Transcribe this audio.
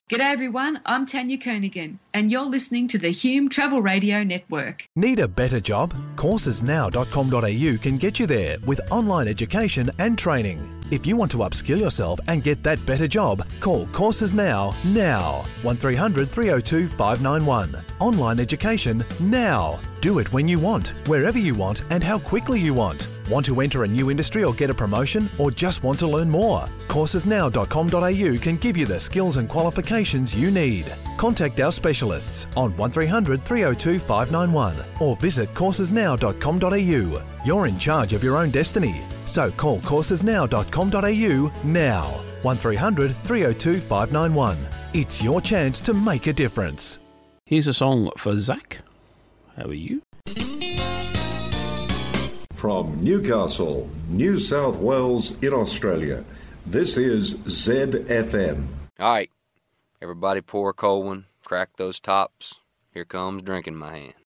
G'day everyone, I'm Tanya Kernaghan and you're listening to the Hume Travel Radio Network. Need a better job? Coursesnow.com.au can get you there with online education and training. If you want to upskill yourself and get that better job, call Courses Now. 1300 302 591. Online education now. Do it when you want, wherever you want and how quickly you want. Want to enter a new industry or get a promotion or just want to learn more? Coursesnow.com.au can give you the skills and qualifications you need. Contact our specialists on 1300 302 591 or visit coursesnow.com.au. You're in charge of your own destiny. So call coursesnow.com.au now. 1300 302 591. It's your chance to make a difference. Here's a song for Zach. How are you? From Newcastle, New South Wales in Australia, this is ZFM. All right, everybody pour a cold one, crack those tops. Here comes Drinking My Hand.